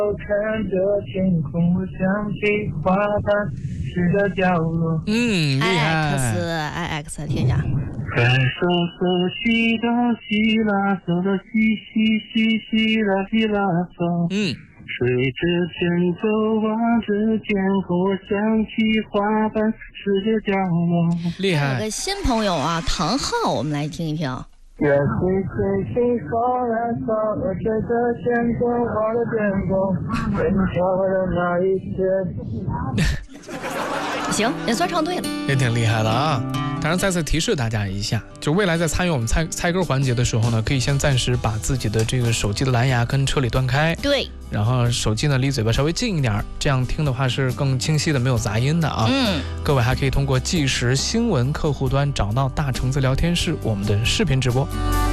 看着天空，我想起花瓣湿的角落。 厉害。 IX 听一下。 嗦嗦西哆西拉嗦哆西西西西拉西拉嗦。随着前奏望着天空，我想起花瓣湿的角落。 厉害。 有个新朋友啊，唐昊，我们来听一听。 也会随心放燃烧，我追着天空忘了天空，为你跳的那一天。 行，也算唱对了， 也挺厉害的啊。当然再次提示大家一下，就未来在参与我们猜歌环节的时候呢，可以先暂时把自己的这个手机的蓝牙跟车里断开， 对， 然后手机呢离嘴巴稍微近一点，这样听的话是更清晰的，没有杂音的啊。各位还可以通过即时新闻客户端找到大橙子聊天室我们的视频直播。